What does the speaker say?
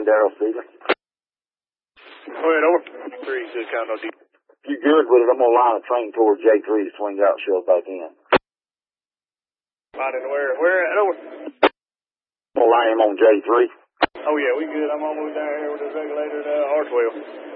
Daryl Steven. Go ahead, over. 3, good count, no deep. If you good with it, I'm going to line a train towards J3 to swing out and shove back in. Line in where at, over? I'm going to line him on J3. Oh, yeah, we good. I'm almost down here with the regulated R12.